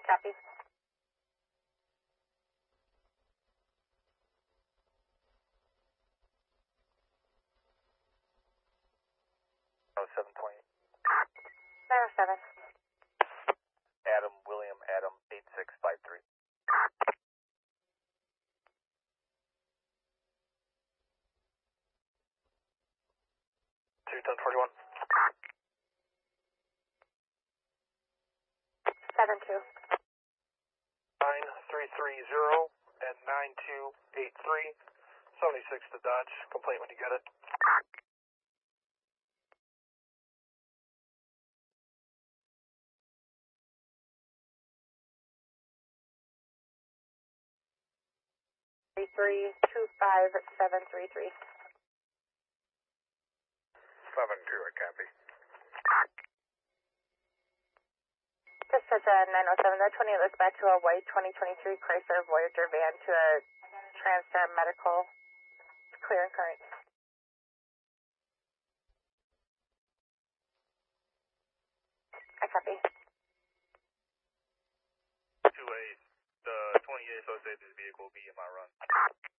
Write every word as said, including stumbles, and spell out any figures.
Copy. Oh, seven twenty. nine oh seven. Adam, William, Adam, eight six five three. Two ten forty-one. seven two. Nine three three zero and nine two eight three. Seventy-six to Dodge. Complaint when you get it. Three three two five seven three three. Seven two, I copy. Dispatch at nine oh seven, that twenty looks back to a white twenty twenty-three Chrysler Voyager van to a Transtar Medical. Clear and current. I copy. Two A, the twenty-eight associated vehicle will be in my run.